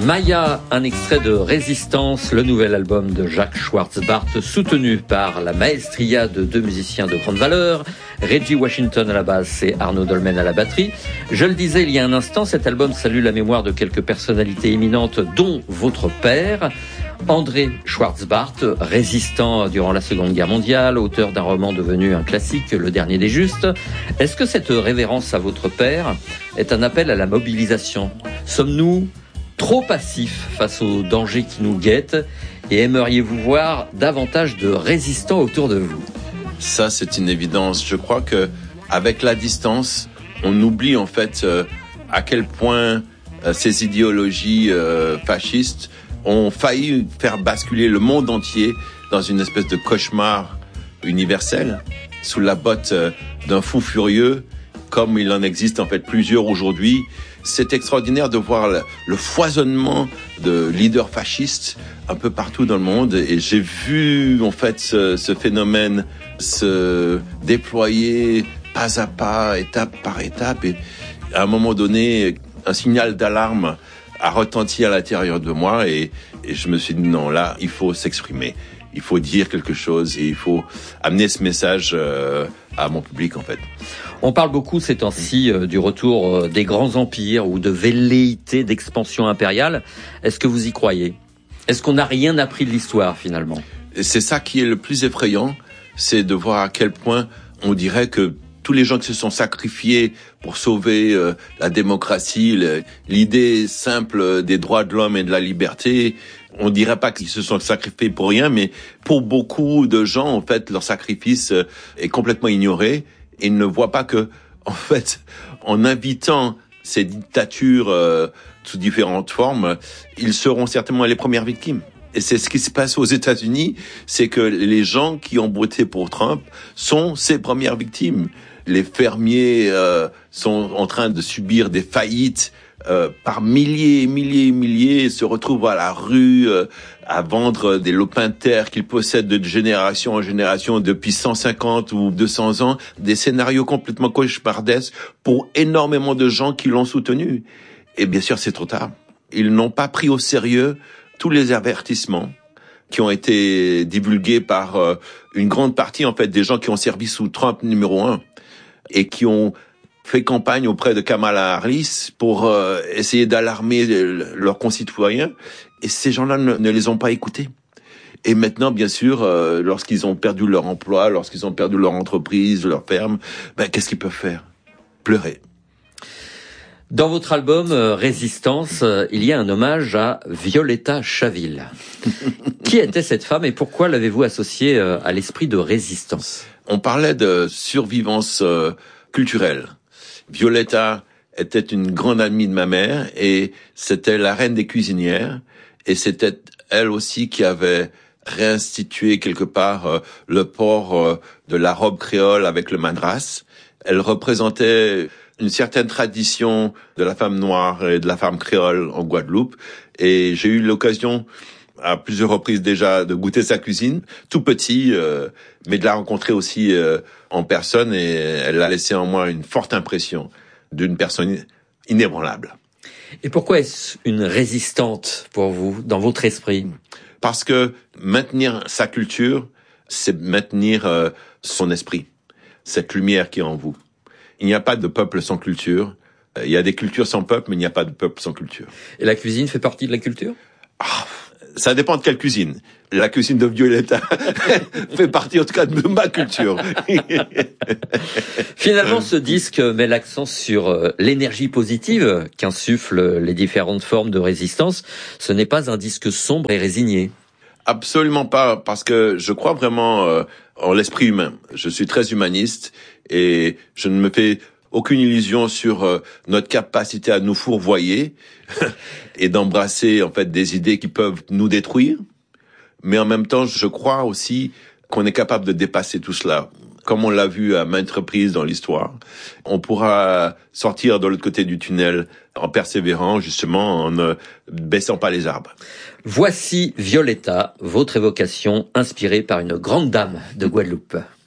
Maya, un extrait de Résistance, le nouvel album de Jacques Schwarz-Bart, soutenu par la maestria de deux musiciens de grande valeur, Reggie Washington à la basse et Arnaud Dolmen à la batterie. Je le disais il y a un instant, cet album salue la mémoire de quelques personnalités éminentes, dont votre père, André Schwarz-Bart, résistant durant la Seconde Guerre mondiale, auteur d'un roman devenu un classique, Le Dernier des Justes. Est-ce que cette révérence à votre père est un appel à la mobilisation ? Sommes-nous trop passifs face aux dangers qui nous guettent et aimeriez-vous voir davantage de résistants autour de vous ? Ça, c'est une évidence. Je crois que avec la distance, on oublie en fait à quel point ces idéologies fascistes ont failli faire basculer le monde entier dans une espèce de cauchemar universel sous la botte d'un fou furieux, comme il en existe en fait plusieurs aujourd'hui. C'est extraordinaire de voir le foisonnement de leaders fascistes un peu partout dans le monde, et j'ai vu en fait ce phénomène se déployer pas à pas, étape par étape, et à un moment donné, un signal d'alarme a retenti à l'intérieur de moi, et je me suis dit non, là, il faut s'exprimer, il faut dire quelque chose, et il faut amener ce message à mon public en fait. On parle beaucoup ces temps-ci du retour des grands empires ou de velléités d'expansion impériale. Est-ce que vous y croyez ? Est-ce qu'on n'a rien appris de l'histoire finalement ? C'est ça qui est le plus effrayant, c'est de voir à quel point on dirait que tous les gens qui se sont sacrifiés pour sauver la démocratie, l'idée simple des droits de l'homme et de la liberté, on dirait pas qu'ils se sont sacrifiés pour rien, mais pour beaucoup de gens, en fait, leur sacrifice est complètement ignoré. Et ils ne voient pas que, en fait, en invitant ces dictatures sous différentes formes, ils seront certainement les premières victimes. Et c'est ce qui se passe aux États-Unis, c'est que les gens qui ont voté pour Trump sont ces premières victimes. Les fermiers sont en train de subir des faillites par milliers, se retrouvent à la rue à vendre des lopins de terre qu'ils possèdent de génération en génération depuis 150 ou 200 ans, des scénarios complètement cauchemardesques pour énormément de gens qui l'ont soutenu. Et bien sûr, c'est trop tard. Ils n'ont pas pris au sérieux tous les avertissements qui ont été divulgués par une grande partie en fait des gens qui ont servi sous Trump numéro 1 et qui ont fait campagne auprès de Kamala Harris pour essayer d'alarmer leurs concitoyens, et ces gens-là ne les ont pas écoutés. Et maintenant, bien sûr, lorsqu'ils ont perdu leur emploi, lorsqu'ils ont perdu leur entreprise, leur ferme, qu'est-ce qu'ils peuvent faire ? Pleurer. Dans votre album Résistance, il y a un hommage à Violetta Chaville. Qui était cette femme et pourquoi l'avez-vous associée à l'esprit de résistance ? On parlait de survivance culturelle. Violetta était une grande amie de ma mère et c'était la reine des cuisinières, et c'était elle aussi qui avait réinstitué quelque part le port de la robe créole avec le madras. Elle représentait une certaine tradition de la femme noire et de la femme créole en Guadeloupe, et j'ai eu l'occasion à plusieurs reprises déjà de goûter sa cuisine, tout petit, mais de la rencontrer aussi en personne, et elle a laissé en moi une forte impression d'une personne inébranlable. Et pourquoi est-ce une résistante pour vous, dans votre esprit ? Parce que maintenir sa culture, c'est maintenir son esprit, cette lumière qui est en vous. Il n'y a pas de peuple sans culture. Il y a des cultures sans peuple, mais il n'y a pas de peuple sans culture. Et la cuisine fait partie de la culture ? Ça dépend de quelle cuisine. La cuisine de Violetta fait partie en tout cas de ma culture. Finalement, ce disque met l'accent sur l'énergie positive qu'insufflent les différentes formes de résistance. Ce n'est pas un disque sombre et résigné. Absolument pas, parce que je crois vraiment en l'esprit humain. Je suis très humaniste et je ne me fais aucune illusion sur notre capacité à nous fourvoyer et d'embrasser en fait des idées qui peuvent nous détruire. Mais en même temps, je crois aussi qu'on est capable de dépasser tout cela. Comme on l'a vu à maintes reprises dans l'histoire, on pourra sortir de l'autre côté du tunnel en persévérant, justement, en ne baissant pas les arbres. Voici Violetta, votre évocation inspirée par une grande dame de Guadeloupe.